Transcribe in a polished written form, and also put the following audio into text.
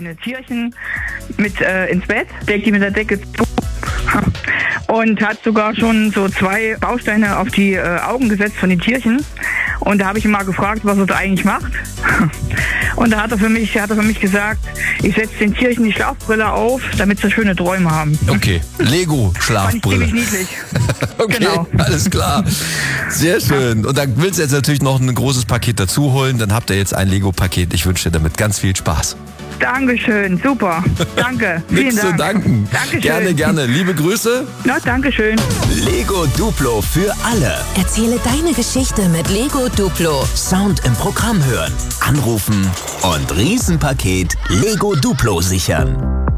seine Tierchen mit ins Bett, deckt die mit der Decke zu und hat sogar schon so 2 Bausteine auf die Augen gesetzt von den Tierchen. Und da habe ich ihn mal gefragt, was er da eigentlich macht. Und da hat er für mich gesagt, ich setze den Tierchen die Schlafbrille auf, damit sie schöne Träume haben. Okay, Lego-Schlafbrille. Fand ich ziemlich niedlich. Okay, Genau. alles klar. Sehr schön. Und dann willst du jetzt natürlich noch ein großes Paket dazu holen. Dann habt ihr jetzt ein Lego-Paket. Ich wünsche dir damit ganz viel Spaß. Dankeschön, super. Danke. Vielen Nichts Dank. zu danken. Dankeschön. Gerne, gerne. Liebe Grüße. Na, Dankeschön. Lego Duplo für alle. Erzähle deine Geschichte mit Lego Duplo. Sound im Programm hören, anrufen und Riesenpaket Lego Duplo sichern.